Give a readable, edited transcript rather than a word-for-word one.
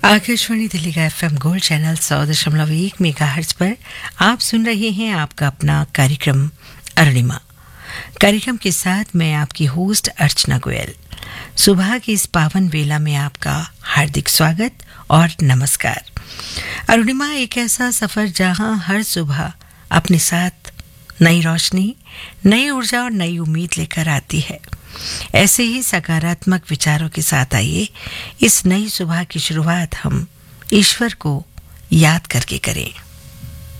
आकाशवाणी दिल्ली का FM gold channel 100.1 megahertz पर आप सुन रहे हैं आपका अपना कार्यक्रम अरुणिमा। कार्यक्रम के साथ मैं आपकी होस्ट अर्चना गोयल। सुबह की इस पावन वेला में आपका हार्दिक स्वागत और नमस्कार। अरुणिमा एक ऐसा सफर जहां हर सुबह अपने साथ नई रोशनी, नई ऊर्जा और नई उम्मीद लेकर आती है। ऐसे ही सकारात्मक विचारों के साथ आइए इस नई सुबह की शुरुआत हम ईश्वर को याद करके करें।